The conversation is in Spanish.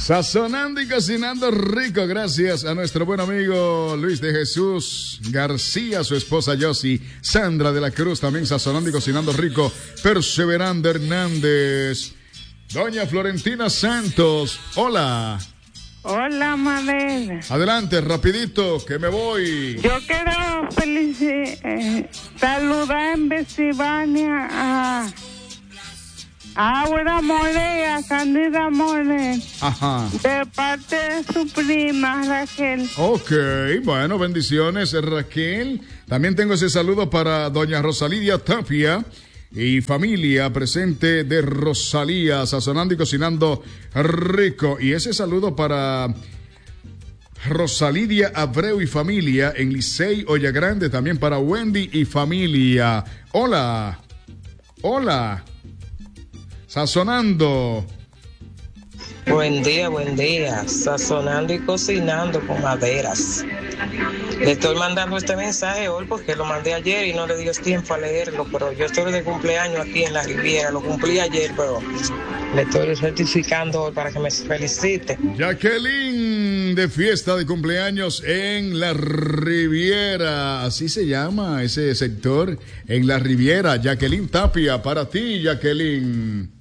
Sazonando y cocinando rico, gracias a nuestro buen amigo Luis de Jesús García, su esposa Yossi, Sandra de la Cruz, también sazonando y cocinando rico, Perseverando Hernández, doña Florentina Santos, hola. Hola, Madera. Adelante, rapidito, que me voy. Yo quiero saludar en Pensilvania a Aura More y a Candida More. Ajá. De parte de su prima, Raquel. Ok, bueno, bendiciones, Raquel. También tengo ese saludo para doña Rosalidia Tapia y familia presente de Rosalía, sazonando y cocinando rico. Y ese saludo para Rosalidia Abreu y familia en Licey Olla Grande, también para Wendy y familia. Hola, hola, sazonando. Buen día, sazonando y cocinando con Maderas. Le estoy mandando este mensaje hoy porque lo mandé ayer y no le dio tiempo a leerlo, pero yo estoy de cumpleaños aquí en la Riviera, lo cumplí ayer, pero le estoy certificando hoy para que me felicite. Jacqueline, de fiesta de cumpleaños en la Riviera, así se llama ese sector, en la Riviera. Jacqueline Tapia, para ti, Jacqueline.